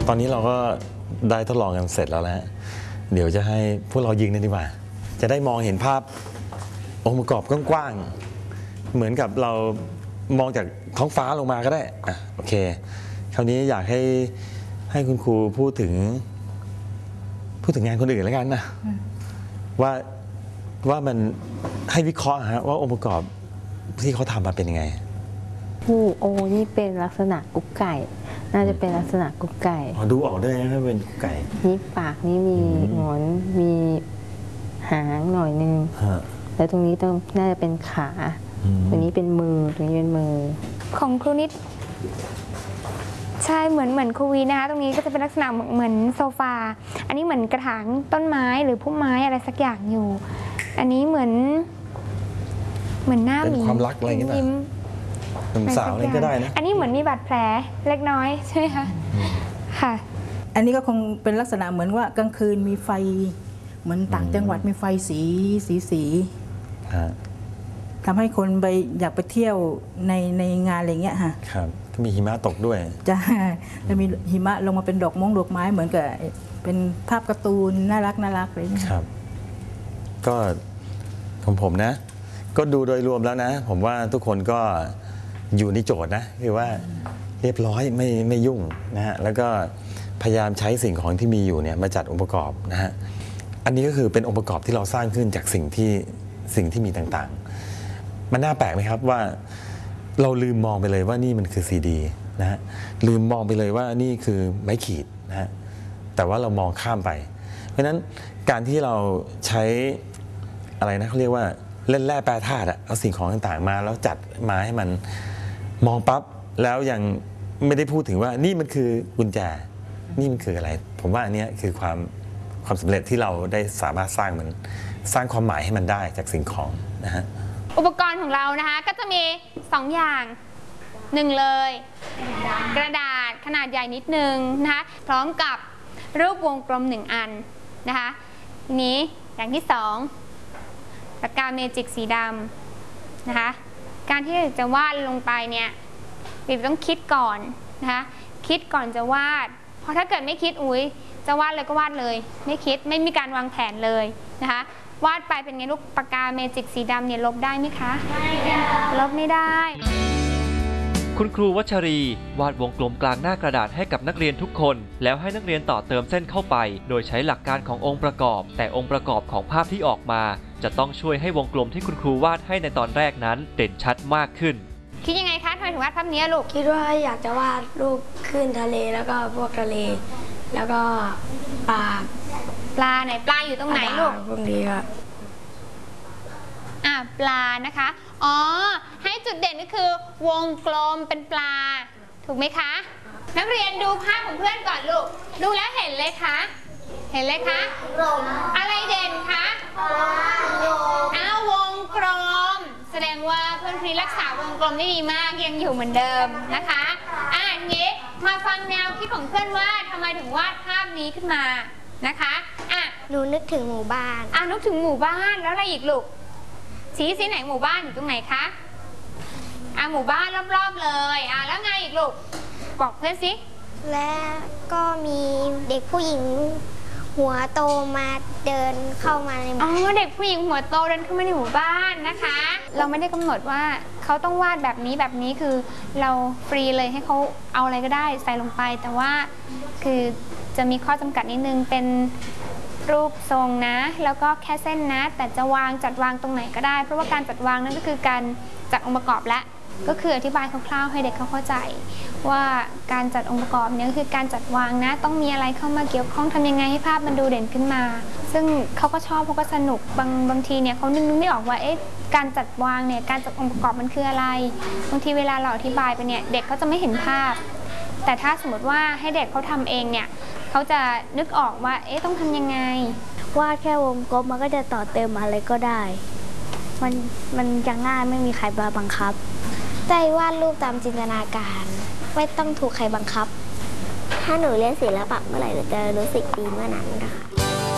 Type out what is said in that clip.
ตอนนี้เราก็ได้ทดลองกันเสร็จแล้วนะเดี๋ยวจะให้พวกเรายิงกันดีกว่าจะได้มองเห็นภาพองค์ประกอบกว้างๆเหมือนกับเรามองจากท้องฟ้าลงมาก็ได้โอเคคราวนี้อยากให้คุณครูพูดถึงงานคนอื่นแล้วกันนะว่ามันให้วิเคราะห์ฮะว่าองค์ประกอบที่เขาทำมาเป็นยังไงโอ้นี่เป็นลักษณะกุ๊กไก่น่าจะเป็นลักษณะกุ๊กไก่ดูออกได้นะถ้าเป็นกุ๊กไก่นี่ปากนี่มีหงอนมีหางหน่อยนึงแล้วตรงนี้น่าจะเป็นขาตรงนี้เป็นมือตรงนี้เป็นมือของครูนิดใช่เหมือนครูวีนะคะตรงนี้ก็จะเป็นลักษณะเหมือนโซฟาอันนี้เหมือนกระถางต้นไม้หรือพุ่มไม้อะไรสักอย่างอยู่อันนี้เหมือนหน้าหมีความรักอะไรอย่างเงี้ยหนุ่มสาวอะไรก็ได้นะอันนี้เหมือนมีบาดแผลเล็กน้อยใช่ไหมคะค่ะอันนี้ก็คงเป็นลักษณะเหมือนว่ากลางคืนมีไฟเหมือนต่างจังหวัดมีไฟสีทำให้คนไปอยากไปเที่ยวในงานอะไรเงี้ยค่ะครับมีหิมะตกด้วยจะมีหิมะลงมาเป็นดอกไม้เหมือนกับเป็นภาพการ์ตูนน่ารักอะไรอย่างเงี้ยครับก็ของผมนะก็ดูโดยรวมแล้วนะผมว่าทุกคนก็อยู่ในโจทย์นะคือว่าเรียบร้อยไม่ยุ่งนะฮะแล้วก็พยายามใช้สิ่งของที่มีอยู่เนี่ยมาจัดองค์ประกอบนะฮะอันนี้ก็คือเป็นองค์ประกอบที่เราสร้างขึ้นจากสิ่งที่มีต่างๆมันน่าแปลกไหมครับว่าเราลืมมองไปเลยว่านี่มันคือซีดีนะฮะลืมมองไปเลยว่านี่คือไม้ขีดนะฮะแต่ว่าเรามองข้ามไปเพราะฉะนั้นการที่เราใช้อะไรนะเขาเรียกว่าเล่นแร่แปรธาตุเอาสิ่งของต่างๆมาแล้วจัดมาให้มันมองปั๊บแล้วยังไม่ได้พูดถึงว่านี่มันคือกุญแจนี่มันคืออะไรผมว่าอันนี้คือความสำเร็จที่เราได้สามารถสร้างความหมายให้มันได้จากสิ่งของนะฮะอุปกรณ์ของเรานะคะก็จะมี2อย่าง1เลยกระดาษขนาดใหญ่นิดนึงนะคะพร้อมกับรูปวงกลม1อันนะคะทีนี้อย่างที่2ปากกาเมจิกสีดำนะคะการที่จะวาดลงไปเนี่ยเราต้องคิดก่อนนะคะคิดก่อนจะวาดเพราะถ้าเกิดไม่คิดจะวาดเลยก็วาดเลยไม่คิดไม่มีการวางแผนเลยนะคะวาดไปเป็นไงลูกปากกาเมจิกสีดำเนี่ยลบได้ไหมคะไม่ได้ลบไม่ได้คุณครูวัชรีวาดวงกลมกลางหน้ากระดาษให้กับนักเรียนทุกคนแล้วให้นักเรียนต่อเติมเส้นเข้าไปโดยใช้หลักการขององค์ประกอบแต่องค์ประกอบของภาพที่ออกมาจะต้องช่วยให้วงกลมที่คุณครูวาดให้ในตอนแรกนั้นเด่นชัดมากขึ้นคิดยังไงคะทำไมถึงวาดภาพนี้ลูกคิดว่าอยากจะวาดรูปขึ้นทะเลแล้วก็พวกทะเลแล้วก็ปลาไหนปลาอยู่ตรงไหนลูกพวกนี้ครับปลานะคะอ๋อให้จุดเด่นก็คือวงกลมเป็นปลาถูกไหมคะนักเรียนดูภาพของเพื่อนก่อนลูกดูแล้วเห็นเลยคะอะไรเด่นคะวงกลมแสดงว่าเพื่อนพี่รักษาวงกลมได้ดีมากยังอยู่เหมือนเดิมนะคะงี้มาฟังแนวคิดของเพื่อนว่าทำไมถึงวาดภาพนี้ขึ้นมานะคะหนูนึกถึงหมู่บ้านนึกถึงหมู่บ้านแล้วอะไรอีกลูกชี้สิไหนหมู่บ้านอยู่ตรงไหนคะหมู่บ้านรอบๆเลยแล้วไงอีกลูกบอกเพื่อนสิและก็มีเด็กผู้หญิงหัวโตมาเดินเข้ามาในหมู่บ้านเด็กผู้หญิงหัวโตเดินเข้ามาในหมู่บ้านนะคะเราไม่ได้กำหนดว่าเขาต้องวาดแบบนี้คือเราฟรีเลยให้เขาเอาอะไรก็ได้ใส่ลงไปแต่ว่าคือจะมีข้อจำกัดนิดนึงเป็นรูปทรงนะแล้วก็แค่เส้นนะแต่จะจัดวางตรงไหนก็ได้เพราะว่าการจัดวางนั่นก็คือการจัดองค์ประกอบและก็คืออธิบายคร่าวๆให้เด็กเขาเข้าใจว่าการจัดองค์ประกอบนี้ก็คือการจัดวางนะต้องมีอะไรเข้ามาเกี่ยวข้องทำยังไงให้ภาพมันดูเด่นขึ้นมาซึ่งเขาก็ชอบเขาก็สนุกบางทีเนี่ยเขานึกไม่ออกว่าการจัดวางเนี่ยการจัดองค์ประกอบมันคืออะไรบางทีเวลาเราอธิบายไปเนี่ยเด็กเขาจะไม่เห็นภาพแต่ถ้าสมมติว่าให้เด็กเขาทำเองเนี่ยเขาจะนึกออกว่าต้องทำยังไงวาดแค่วงกลมมันก็จะต่อเติมอะไรก็ได้มันจะง่ายไม่มีใครบังคับใจวาดรูปตามจินตนาการไม่ต้องถูกใครบังคับถ้าหนูเรียนศิลปะเมื่อไหร่หนูจะรู้สึกดีเมื่อนั้นนะคะ